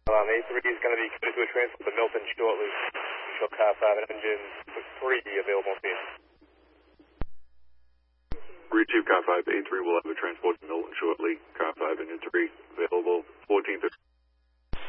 A3 is going to be committed to a transport to Milton shortly. Show car 5 and engine 3 available on scene. Retrieve car 5, A3 will have a transport to Milton.